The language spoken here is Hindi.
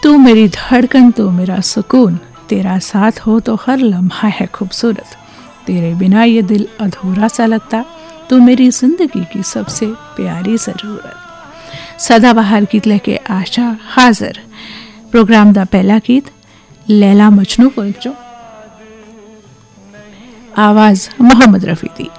तू मेरी धड़कन, तू मेरा सुकून, तेरा साथ हो तो हर लम्हा है खूबसूरत, तेरे बिना ये दिल अधूरा सा लगता, तू मेरी जिंदगी की सबसे प्यारी ज़रूरत। सदाबहार गीत लेके आशा हाजिर। प्रोग्राम दा पहला गीत लैला मजनू फिल्म चो, आवाज़ मोहम्मद रफ़ी दी।